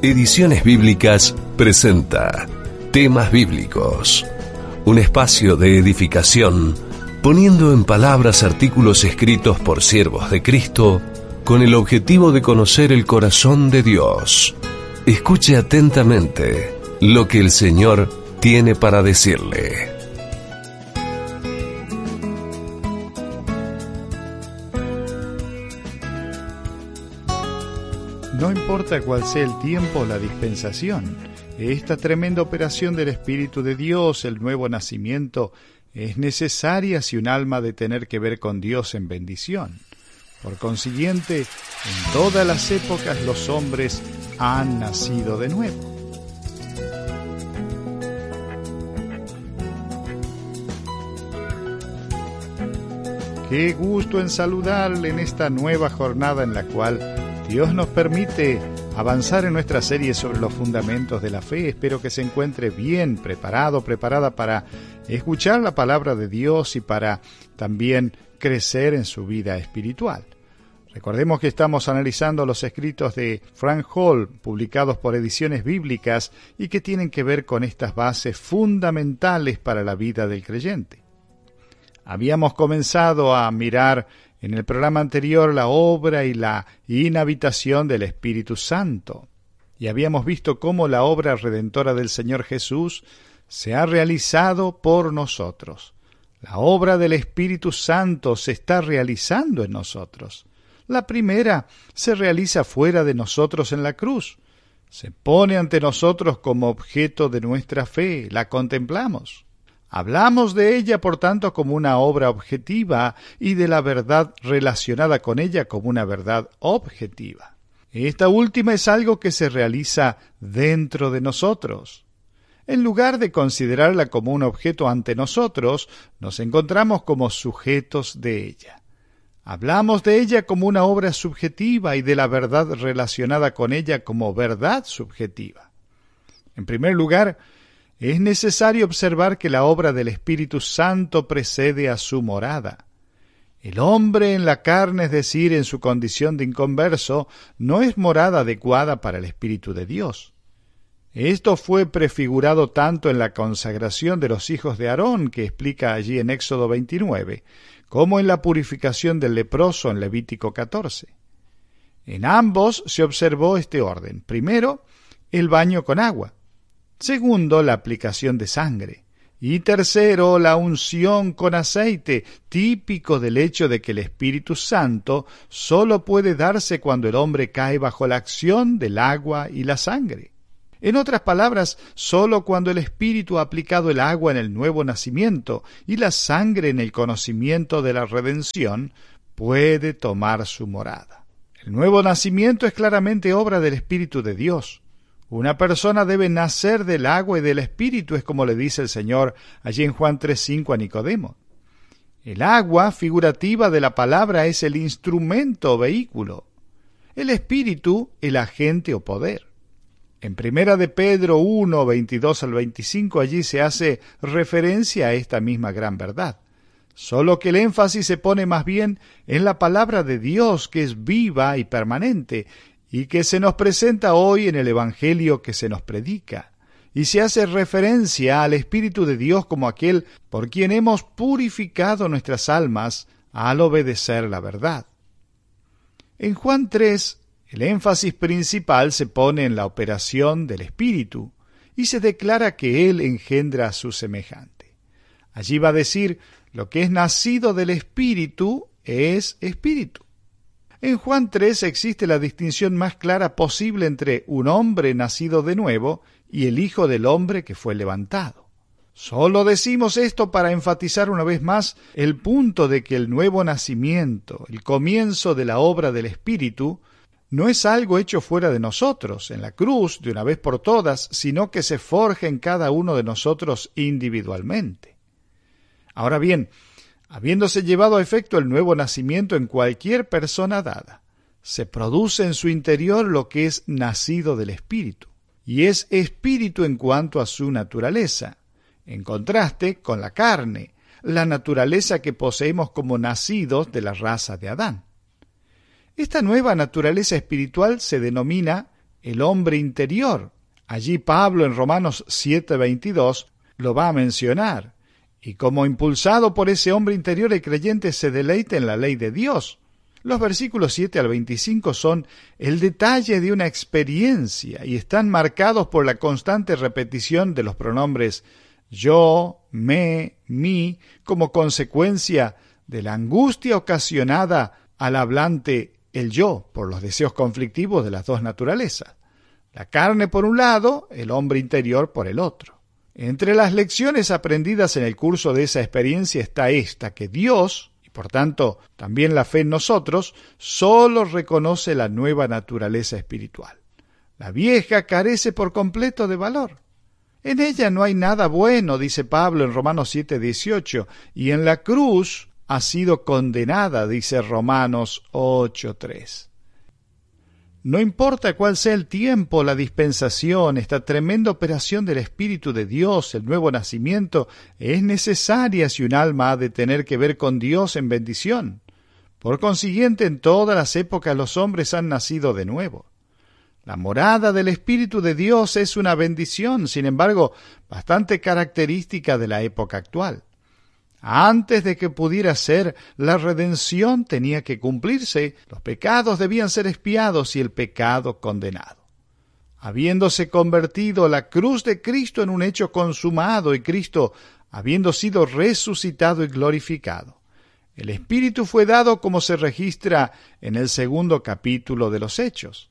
Ediciones Bíblicas presenta Temas Bíblicos, un espacio de edificación, poniendo en palabras artículos escritos por siervos de Cristo con el objetivo de conocer el corazón de Dios. Escuche atentamente lo que el Señor tiene para decirle. No importa cuál sea el tiempo o la dispensación, esta tremenda operación del Espíritu de Dios, el nuevo nacimiento, es necesaria si un alma ha de tener que ver con Dios en bendición. Por consiguiente, en todas las épocas los hombres han nacido de nuevo. Qué gusto en saludarle en esta nueva jornada en la cual Dios nos permite avanzar en nuestra serie sobre los fundamentos de la fe. Espero que se encuentre bien preparado, preparada para escuchar la palabra de Dios y para también crecer en su vida espiritual. Recordemos que estamos analizando los escritos de Frank Hall, publicados por Ediciones Bíblicas, y que tienen que ver con estas bases fundamentales para la vida del creyente. Habíamos comenzado a mirar en el programa anterior la obra y la inhabitación del Espíritu Santo, y habíamos visto cómo la obra redentora del Señor Jesús se ha realizado por nosotros. La obra del Espíritu Santo se está realizando en nosotros. La primera se realiza fuera de nosotros en la cruz. Se pone ante nosotros como objeto de nuestra fe, la contemplamos. Hablamos de ella, por tanto, como una obra objetiva y de la verdad relacionada con ella como una verdad objetiva. Esta última es algo que se realiza dentro de nosotros. En lugar de considerarla como un objeto ante nosotros, nos encontramos como sujetos de ella. Hablamos de ella como una obra subjetiva y de la verdad relacionada con ella como verdad subjetiva. En primer lugar, es necesario observar que la obra del Espíritu Santo precede a su morada. El hombre en la carne, es decir, en su condición de inconverso, no es morada adecuada para el Espíritu de Dios. Esto fue prefigurado tanto en la consagración de los hijos de Aarón, que explica allí en Éxodo 29, como en la purificación del leproso en Levítico 14. En ambos se observó este orden. Primero, el baño con agua. Segundo, la aplicación de sangre. Y tercero, la unción con aceite, típico del hecho de que el Espíritu Santo solo puede darse cuando el hombre cae bajo la acción del agua y la sangre. En otras palabras, solo cuando el Espíritu ha aplicado el agua en el nuevo nacimiento y la sangre en el conocimiento de la redención, puede tomar su morada. El nuevo nacimiento es claramente obra del Espíritu de Dios. Una persona debe nacer del agua y del Espíritu, es como le dice el Señor allí en Juan 3:5 a Nicodemo. El agua, figurativa de la palabra, es el instrumento o vehículo. El Espíritu, el agente o poder. En 1 de Pedro 1, 22 al 25, allí se hace referencia a esta misma gran verdad. Solo que el énfasis se pone más bien en la palabra de Dios, que es viva y permanente, y que se nos presenta hoy en el Evangelio que se nos predica, y se hace referencia al Espíritu de Dios como aquel por quien hemos purificado nuestras almas al obedecer la verdad. En Juan 3, el énfasis principal se pone en la operación del Espíritu, y se declara que Él engendra a su semejante. Allí va a decir, lo que es nacido del Espíritu es Espíritu. En Juan 3 existe la distinción más clara posible entre un hombre nacido de nuevo y el Hijo del Hombre que fue levantado. Solo decimos esto para enfatizar una vez más el punto de que el nuevo nacimiento, el comienzo de la obra del Espíritu, no es algo hecho fuera de nosotros, en la cruz, de una vez por todas, sino que se forja en cada uno de nosotros individualmente. Ahora bien, habiéndose llevado a efecto el nuevo nacimiento en cualquier persona dada, se produce en su interior lo que es nacido del Espíritu, y es espíritu en cuanto a su naturaleza, en contraste con la carne, la naturaleza que poseemos como nacidos de la raza de Adán. Esta nueva naturaleza espiritual se denomina el hombre interior. Allí Pablo en Romanos 7:22 lo va a mencionar. Y como impulsado por ese hombre interior, el creyente se deleita en la ley de Dios. Los versículos 7 al 25 son el detalle de una experiencia y están marcados por la constante repetición de los pronombres yo, me, mi, como consecuencia de la angustia ocasionada al hablante el yo por los deseos conflictivos de las dos naturalezas. La carne por un lado, el hombre interior por el otro. Entre las lecciones aprendidas en el curso de esa experiencia está esta, que Dios, y por tanto también la fe en nosotros, solo reconoce la nueva naturaleza espiritual. La vieja carece por completo de valor. En ella no hay nada bueno, dice Pablo en Romanos 7:18, y en la cruz ha sido condenada, dice Romanos 8:3. No importa cuál sea el tiempo, la dispensación, esta tremenda operación del Espíritu de Dios, el nuevo nacimiento, es necesaria si un alma ha de tener que ver con Dios en bendición. Por consiguiente, en todas las épocas los hombres han nacido de nuevo. La morada del Espíritu de Dios es una bendición, sin embargo, bastante característica de la época actual. Antes de que pudiera ser, la redención tenía que cumplirse, los pecados debían ser expiados y el pecado condenado. Habiéndose convertido la cruz de Cristo en un hecho consumado y Cristo habiendo sido resucitado y glorificado, el Espíritu fue dado como se registra en el 2º capítulo de los Hechos.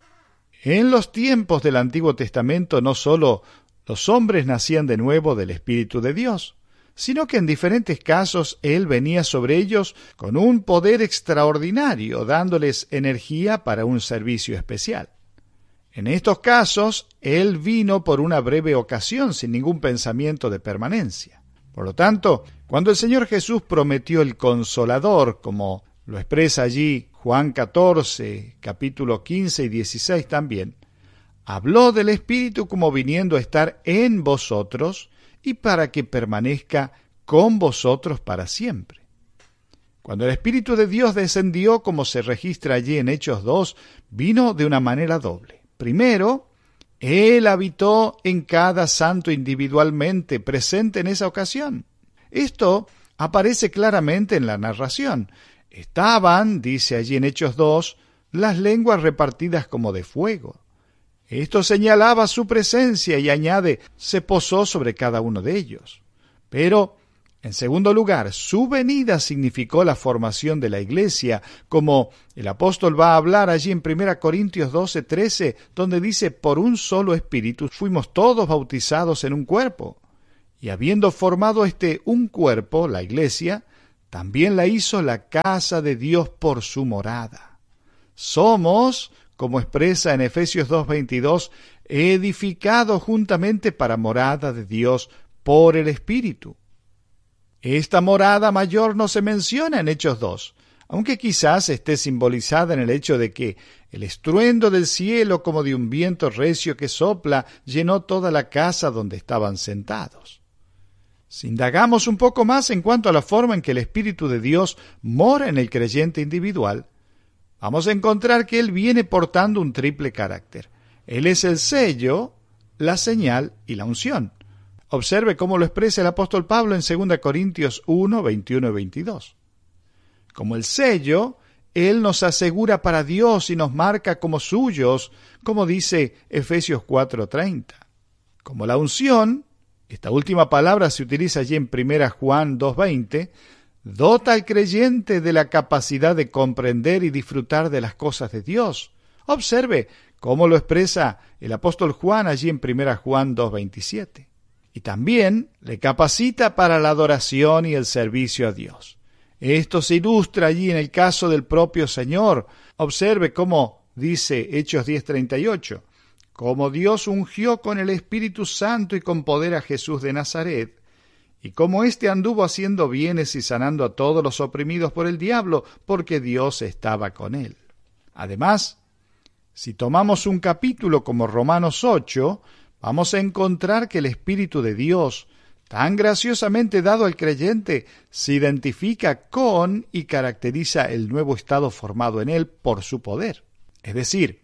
En los tiempos del Antiguo Testamento no sólo los hombres nacían de nuevo del Espíritu de Dios, sino que en diferentes casos Él venía sobre ellos con un poder extraordinario, dándoles energía para un servicio especial. En estos casos, Él vino por una breve ocasión, sin ningún pensamiento de permanencia. Por lo tanto, cuando el Señor Jesús prometió el Consolador, como lo expresa allí Juan 14, capítulo 15 y 16 también, habló del Espíritu como viniendo a estar en vosotros y para que permanezca con vosotros para siempre. Cuando el Espíritu de Dios descendió, como se registra allí en Hechos 2, vino de una manera doble. Primero, Él habitó en cada santo individualmente, presente en esa ocasión. Esto aparece claramente en la narración. Estaban, dice allí en Hechos 2, las lenguas repartidas como de fuego. Esto señalaba su presencia y añade, se posó sobre cada uno de ellos. Pero, en segundo lugar, su venida significó la formación de la iglesia, como el apóstol va a hablar allí en 1 Corintios 12:13, donde dice, por un solo espíritu fuimos todos bautizados en un cuerpo. Y habiendo formado un cuerpo, la iglesia, también la hizo la casa de Dios por su morada. Somos, como expresa en Efesios 2:22, edificados juntamente para morada de Dios por el Espíritu. Esta morada mayor no se menciona en Hechos 2, aunque quizás esté simbolizada en el hecho de que el estruendo del cielo como de un viento recio que sopla llenó toda la casa donde estaban sentados. Si indagamos un poco más en cuanto a la forma en que el Espíritu de Dios mora en el creyente individual, vamos a encontrar que Él viene portando un triple carácter. Él es el sello, la señal y la unción. Observe cómo lo expresa el apóstol Pablo en 2 Corintios 1, 21 y 22. Como el sello, Él nos asegura para Dios y nos marca como suyos, como dice Efesios 4:30. Como la unción, esta última palabra se utiliza allí en 1 Juan 2:20, dota al creyente de la capacidad de comprender y disfrutar de las cosas de Dios. Observe cómo lo expresa el apóstol Juan allí en 1 Juan 2:27. Y también le capacita para la adoración y el servicio a Dios. Esto se ilustra allí en el caso del propio Señor. Observe cómo dice Hechos 10:38. Como Dios ungió con el Espíritu Santo y con poder a Jesús de Nazaret, y como éste anduvo haciendo bienes y sanando a todos los oprimidos por el diablo, porque Dios estaba con él. Además, si tomamos un capítulo como Romanos 8, vamos a encontrar que el Espíritu de Dios, tan graciosamente dado al creyente, se identifica con y caracteriza el nuevo estado formado en él por su poder. Es decir,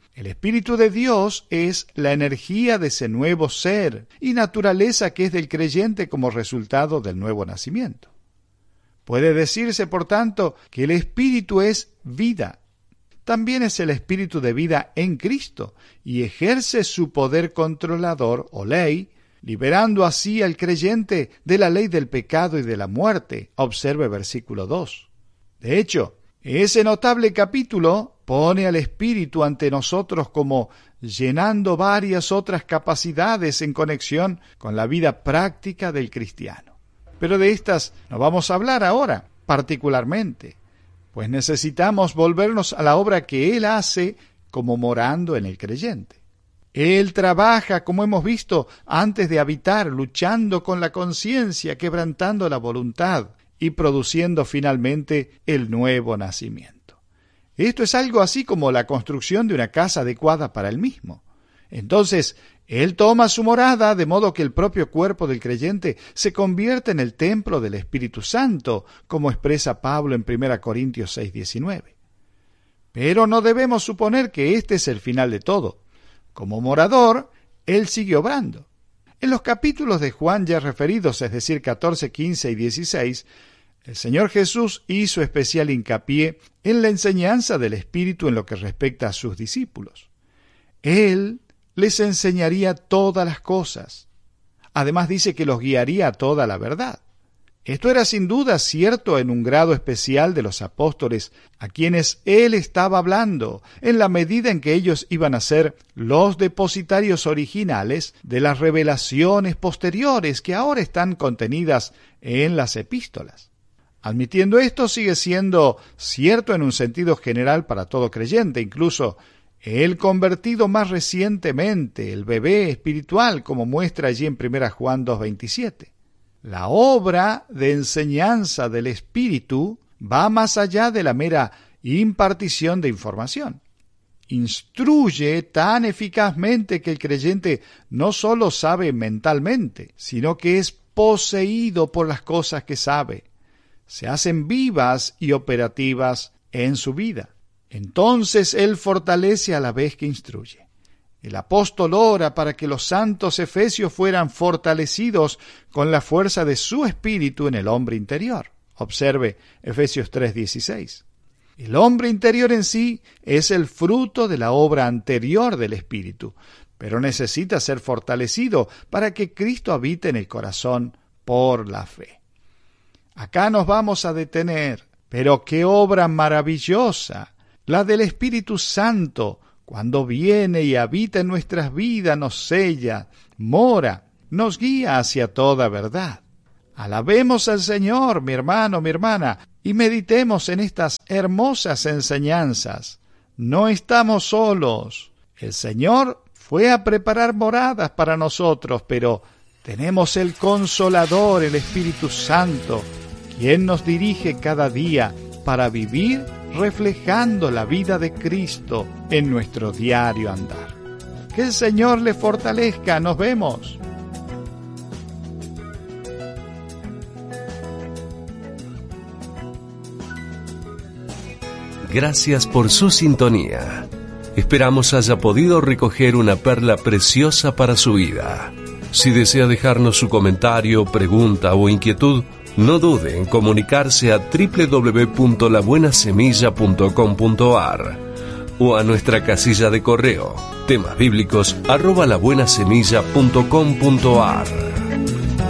El Espíritu de Dios es la energía de ese nuevo ser y naturaleza que es del creyente como resultado del nuevo nacimiento. Puede decirse, por tanto, que el Espíritu es vida. También es el Espíritu de vida en Cristo y ejerce su poder controlador o ley, liberando así al creyente de la ley del pecado y de la muerte. Observe versículo 2. De hecho, ese notable capítulo pone al Espíritu ante nosotros como llenando varias otras capacidades en conexión con la vida práctica del cristiano. Pero de estas no vamos a hablar ahora, particularmente, pues necesitamos volvernos a la obra que Él hace como morando en el creyente. Él trabaja, como hemos visto, antes de habitar, luchando con la conciencia, quebrantando la voluntad y produciendo finalmente el nuevo nacimiento. Esto es algo así como la construcción de una casa adecuada para él mismo. Entonces, Él toma su morada, de modo que el propio cuerpo del creyente se convierte en el templo del Espíritu Santo, como expresa Pablo en 1 Corintios 6:19. Pero no debemos suponer que este es el final de todo. Como morador, Él sigue obrando. En los capítulos de Juan ya referidos, es decir, 14, 15 y 16, el Señor Jesús hizo especial hincapié en la enseñanza del Espíritu en lo que respecta a sus discípulos. Él les enseñaría todas las cosas. Además dice que los guiaría a toda la verdad. Esto era sin duda cierto en un grado especial de los apóstoles, a quienes Él estaba hablando, en la medida en que ellos iban a ser los depositarios originales de las revelaciones posteriores que ahora están contenidas en las epístolas. Admitiendo esto, sigue siendo cierto en un sentido general para todo creyente, incluso el convertido más recientemente, el bebé espiritual, como muestra allí en 1 Juan 2:27. La obra de enseñanza del Espíritu va más allá de la mera impartición de información. Instruye tan eficazmente que el creyente no solo sabe mentalmente, sino que es poseído por las cosas que sabe. Se hacen vivas y operativas en su vida. Entonces Él fortalece a la vez que instruye. El apóstol ora para que los santos efesios fueran fortalecidos con la fuerza de su espíritu en el hombre interior. Observe Efesios 3:16. El hombre interior en sí es el fruto de la obra anterior del espíritu, pero necesita ser fortalecido para que Cristo habite en el corazón por la fe. Acá nos vamos a detener, pero qué obra maravillosa, la del Espíritu Santo, cuando viene y habita en nuestras vidas, nos sella, mora, nos guía hacia toda verdad. Alabemos al Señor, mi hermano, mi hermana, y meditemos en estas hermosas enseñanzas. No estamos solos. El Señor fue a preparar moradas para nosotros, pero tenemos el Consolador, el Espíritu Santo, quien nos dirige cada día para vivir reflejando la vida de Cristo en nuestro diario andar. Que el Señor le fortalezca. Nos vemos. Gracias por su sintonía. Esperamos haya podido recoger una perla preciosa para su vida. Si desea dejarnos su comentario, pregunta o inquietud, no dude en comunicarse a www.labuenasemilla.com.ar o a nuestra casilla de correo temasbíblicos@labuenasemilla.com.ar.